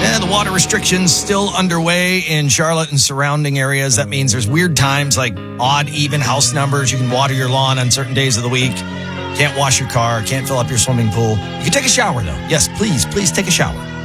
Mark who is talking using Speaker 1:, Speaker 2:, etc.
Speaker 1: The water restrictions still underway in Charlotte and surrounding areas. That means there's weird times like odd, even house numbers. You can water your lawn on certain days of the week. Can't wash your car. Can't fill up your swimming pool. You can take a shower, though. Yes, please take a shower.